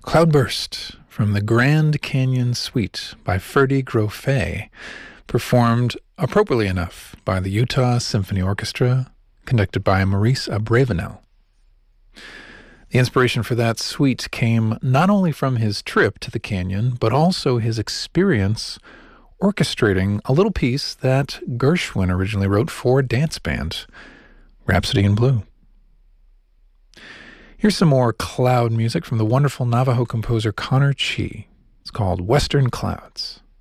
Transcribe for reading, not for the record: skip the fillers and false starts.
Cloudburst from the Grand Canyon Suite by Ferdy Grofé, performed appropriately enough by the Utah Symphony Orchestra, conducted by Maurice Abravanel. The inspiration for that suite came not only from his trip to the canyon, but also his experience orchestrating a little piece that Gershwin originally wrote for a dance band, Rhapsody in Blue. Here's some more cloud music from the wonderful Navajo composer Connor Chee. It's called Western Clouds.